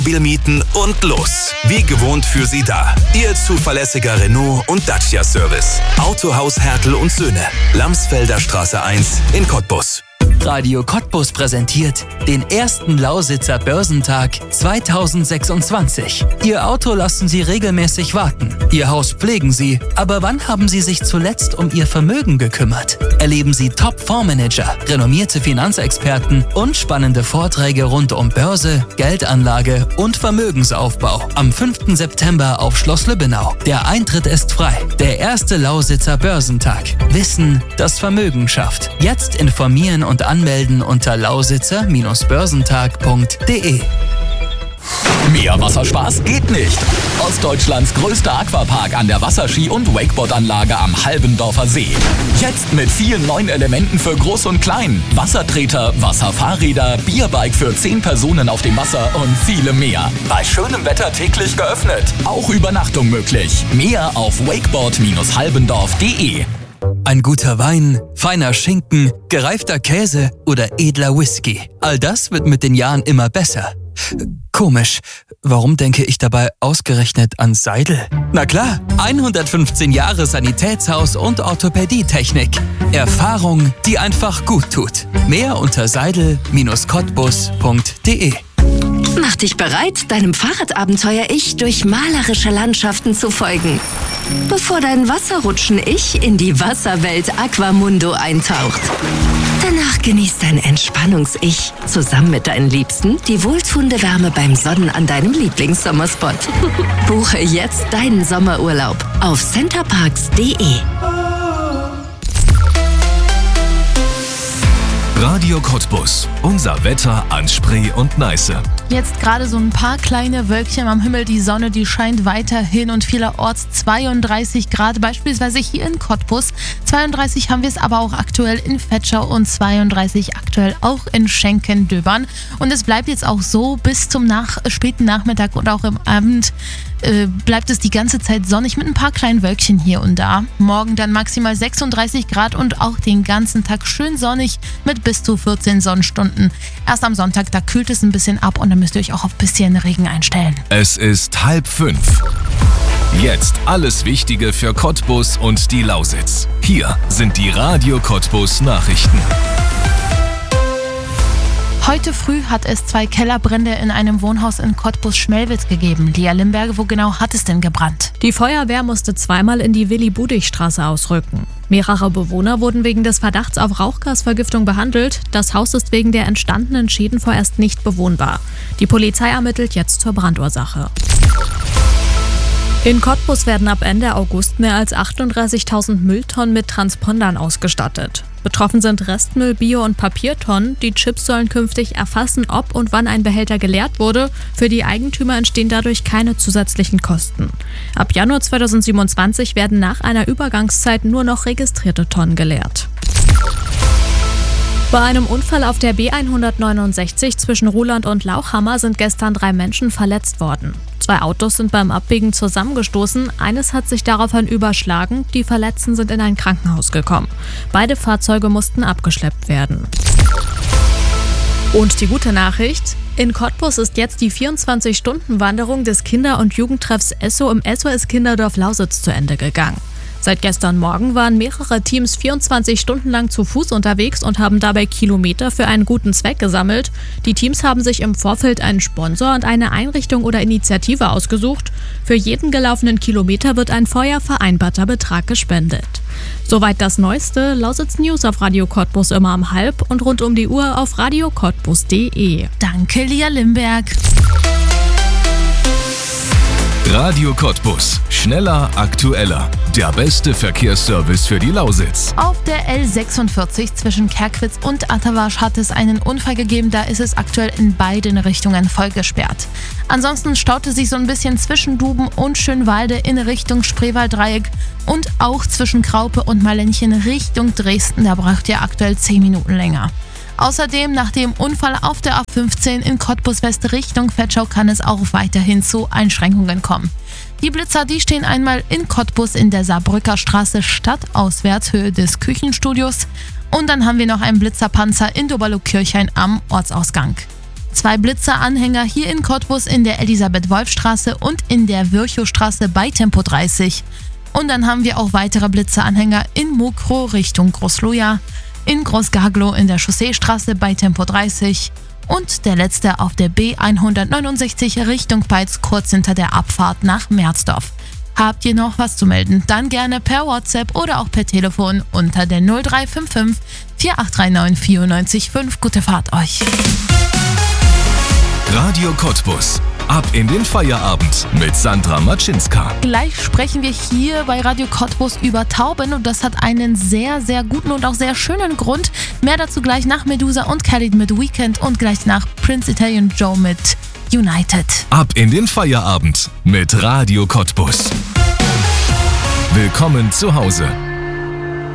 Mieten und los. Wie gewohnt für Sie da. Ihr zuverlässiger Renault und Dacia Service. Autohaus Hertel und Söhne. Lamsfelder Straße 1 in Cottbus. Radio Cottbus präsentiert den ersten Lausitzer Börsentag 2026. Ihr Auto lassen Sie regelmäßig warten. Ihr Haus pflegen Sie. Aber wann haben Sie sich zuletzt um Ihr Vermögen gekümmert? Erleben Sie Top-Fondsmanager, renommierte Finanzexperten und spannende Vorträge rund um Börse, Geldanlage und Vermögensaufbau. Am 5. September auf Schloss Lübbenau. Der Eintritt ist frei. Der erste Lausitzer Börsentag. Wissen, das Vermögen schafft. Jetzt informieren und anmelden unter lausitzer-börsentag.de. Mehr Wasserspaß geht nicht. Ostdeutschlands größter Aquapark an der Wasserski- und Wakeboardanlage am Halbendorfer See. Jetzt mit vielen neuen Elementen für Groß und Klein. Wassertreter, Wasserfahrräder, Bierbike für 10 Personen auf dem Wasser und viele mehr. Bei schönem Wetter täglich geöffnet. Auch Übernachtung möglich. Mehr auf wakeboard-halbendorf.de. Ein guter Wein, feiner Schinken, gereifter Käse oder edler Whisky. All das wird mit den Jahren immer besser. Komisch, warum denke ich dabei ausgerechnet an Seidel? Na klar, 115 Jahre Sanitätshaus und Orthopädietechnik. Erfahrung, die einfach gut tut. Mehr unter seidel-cottbus.de. Mach dich bereit, deinem Fahrradabenteuer-Ich durch malerische Landschaften zu folgen. Bevor dein Wasserrutschen-Ich in die Wasserwelt Aquamundo eintaucht. Danach genießt dein Entspannungs-Ich zusammen mit deinen Liebsten die wohltuende Wärme beim Sonnen an deinem Lieblingssommerspot. Buche jetzt deinen Sommerurlaub auf centerparks.de. Radio Cottbus. Unser Wetter an Spree und Neiße. Jetzt gerade so ein paar kleine Wölkchen am Himmel. Die Sonne, die scheint weiterhin und vielerorts 32 Grad. Beispielsweise hier in Cottbus. 32 haben wir es aber auch aktuell in Vetschau und 32 aktuell auch in Schenkendöbern. Und es bleibt jetzt auch so bis zum späten Nachmittag und auch im Abend bleibt es die ganze Zeit sonnig mit ein paar kleinen Wölkchen hier und da. Morgen dann maximal 36 Grad und auch den ganzen Tag schön sonnig mit bis zu 14 Sonnenstunden. Erst am Sonntag, da kühlt es ein bisschen ab und dann müsst ihr euch auch auf ein bisschen Regen einstellen. Es ist 4:30. Jetzt alles Wichtige für Cottbus und die Lausitz. Hier sind die Radio Cottbus Nachrichten. Heute früh hat es 2 Kellerbrände in einem Wohnhaus in Cottbus-Schmelwitz gegeben. Lia Limberge, wo genau hat es denn gebrannt? Die Feuerwehr musste zweimal in die Willi-Budig-Straße ausrücken. Mehrere Bewohner wurden wegen des Verdachts auf Rauchgasvergiftung behandelt. Das Haus ist wegen der entstandenen Schäden vorerst nicht bewohnbar. Die Polizei ermittelt jetzt zur Brandursache. In Cottbus werden ab Ende August mehr als 38.000 Mülltonnen mit Transpondern ausgestattet. Betroffen sind Restmüll, Bio- und Papiertonnen. Die Chips sollen künftig erfassen, ob und wann ein Behälter geleert wurde. Für die Eigentümer entstehen dadurch keine zusätzlichen Kosten. Ab Januar 2027 werden nach einer Übergangszeit nur noch registrierte Tonnen geleert. Bei einem Unfall auf der B169 zwischen Ruhland und Lauchhammer sind gestern 3 Menschen verletzt worden. 2 Autos sind beim Abbiegen zusammengestoßen, eines hat sich daraufhin überschlagen, die Verletzten sind in ein Krankenhaus gekommen. Beide Fahrzeuge mussten abgeschleppt werden. Und die gute Nachricht: In Cottbus ist jetzt die 24-Stunden-Wanderung des Kinder- und Jugendtreffs Esso im SOS Kinderdorf Lausitz zu Ende gegangen. Seit gestern Morgen waren mehrere Teams 24 Stunden lang zu Fuß unterwegs und haben dabei Kilometer für einen guten Zweck gesammelt. Die Teams haben sich im Vorfeld einen Sponsor und eine Einrichtung oder Initiative ausgesucht. Für jeden gelaufenen Kilometer wird ein vorher vereinbarter Betrag gespendet. Soweit das Neueste. Lausitz News auf Radio Cottbus immer um 12:30 und rund um die Uhr auf radiocottbus.de. Danke, Lia Limberg. Radio Cottbus. Schneller, aktueller. Der beste Verkehrsservice für die Lausitz. Auf der L46 zwischen Kerkwitz und Atterwasch hat es einen Unfall gegeben. Da ist es aktuell in beiden Richtungen voll gesperrt. Ansonsten staute sich so ein bisschen zwischen Duben und Schönwalde in Richtung Spreewalddreieck und auch zwischen Kraupe und Marlenchen Richtung Dresden. Da braucht ihr aktuell 10 Minuten länger. Außerdem nach dem Unfall auf der A15 in Cottbus West Richtung Vetschau kann es auch weiterhin zu Einschränkungen kommen. Die Blitzer, die stehen einmal in Cottbus in der Saarbrücker Straße stadtauswärts Höhe des Küchenstudios und dann haben wir noch einen Blitzerpanzer in Doberlo-Kirchhain am Ortsausgang. 2 Blitzeranhänger hier in Cottbus in der Elisabeth-Wolf-Straße und in der Virchow-Straße bei Tempo 30. Und dann haben wir auch weitere Blitzeranhänger in Mokrow Richtung Großloja, in Großgaglow in der Chausseestraße bei Tempo 30 und der letzte auf der B169 Richtung Peitz kurz hinter der Abfahrt nach Merzdorf. Habt ihr noch was zu melden? Dann gerne per WhatsApp oder auch per Telefon unter der 0355 4839 94,5. Gute Fahrt euch. Radio Cottbus. Ab in den Feierabend mit Sandra Matschinska. Gleich sprechen wir hier bei Radio Cottbus über Tauben und das hat einen sehr, sehr guten und auch sehr schönen Grund. Mehr dazu gleich nach Medusa und Khalid mit Weekend und gleich nach Prince Italian Joe mit United. Ab in den Feierabend mit Radio Cottbus. Willkommen zu Hause.